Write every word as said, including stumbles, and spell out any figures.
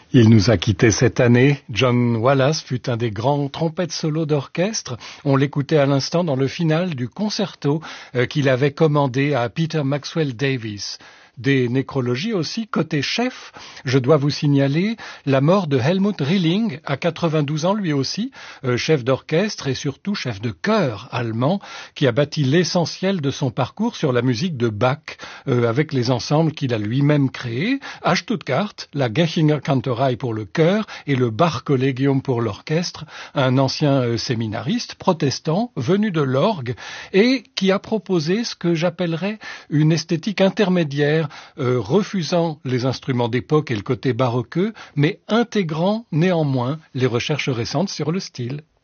Il nous a quittés cette année. John Wallace fut un des grands trompettes solo d'orchestre. On l'écoutait à l'instant dans le final du concerto euh, qu'il avait commandé à Peter Maxwell Davies. Des nécrologies aussi, côté chef, je dois vous signaler la mort de Helmut Rilling, à quatre-vingt-douze ans lui aussi, euh, chef d'orchestre et surtout chef de chœur allemand, qui a bâti l'essentiel de son parcours sur la musique de Bach, euh, avec les ensembles qu'il a lui-même créés, à Stuttgart, la Gechinger Kantorei pour le chœur et le Bach Collegium pour l'orchestre, un ancien euh, séminariste protestant venu de l'orgue et qui a proposé ce que j'appellerais une esthétique intermédiaire, Euh, refusant les instruments d'époque et le côté baroqueux, mais intégrant néanmoins les recherches récentes sur le style.